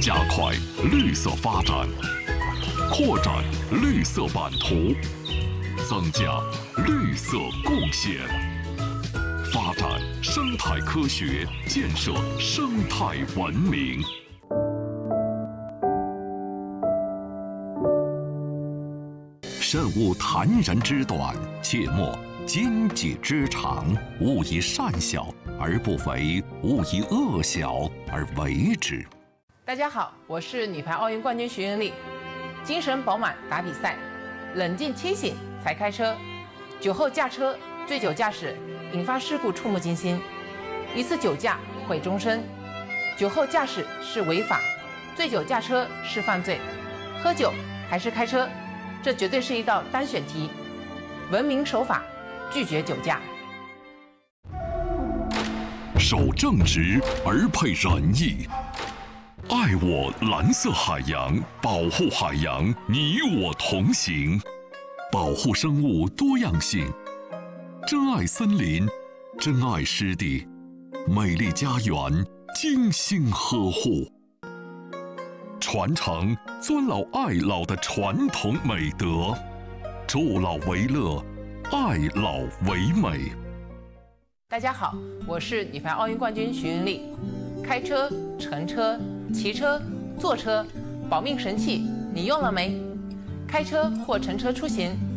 加快绿色发展，扩展绿色版图，增加绿色贡献，发展生态科学，建设生态文明。慎勿谄人之短，切莫奸己之长。勿以善小而不为，勿以恶小而为之。 大家好，我是女排奥运冠军徐云丽。精神饱满打比赛，冷静清醒才开车。酒后驾车、醉酒驾驶引发事故触目惊心，一次酒驾毁终身。酒后驾驶是违法，醉酒驾车是犯罪。喝酒还是开车，这绝对是一道单选题。文明守法，拒绝酒驾。 守正直而配仁义，爱我蓝色海洋，保护海洋，你我同行。保护生物多样性，珍爱森林，珍爱湿地，美丽家园，精心呵护。传承尊老爱老的传统美德，助老为乐，爱老为美。 大家好，我是女排奥运冠军徐云丽。开车、乘车、骑车、坐车，保命神器你用了没？开车或乘车出行